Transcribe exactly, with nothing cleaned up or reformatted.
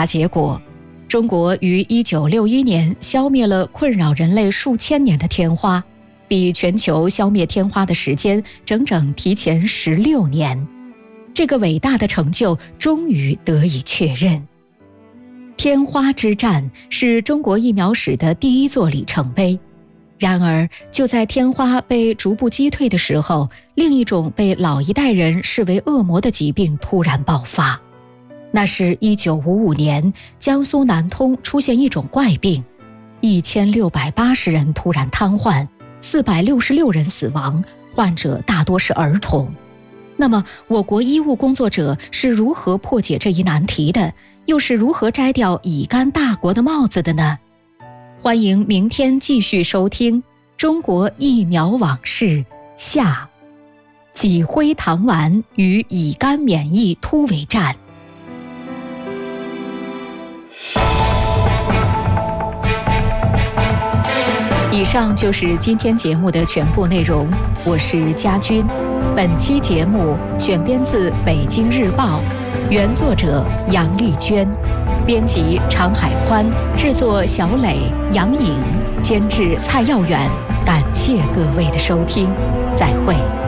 查结果，中国于一九六一年消灭了困扰人类数千年的天花，比全球消灭天花的时间整整提前十六年。这个伟大的成就终于得以确认。天花之战是中国疫苗史的第一座里程碑。然而，就在天花被逐步击退的时候，另一种被老一代人视为恶魔的疾病突然爆发。那是一九五五年，江苏南通出现一种怪病，一千六百八十人突然瘫痪，四百六十六人死亡，患者大多是儿童。那么，我国医务工作者是如何破解这一难题的？又是如何摘掉乙肝大国的帽子的呢？欢迎明天继续收听《中国疫苗往事》下，脊灰糖丸与乙肝免疫突围战。以上就是今天节目的全部内容，我是佳君。本期节目选编自《北京日报》，原作者杨丽娟，编辑常海宽，制作小磊、杨颖，监制蔡耀远。感谢各位的收听，再会。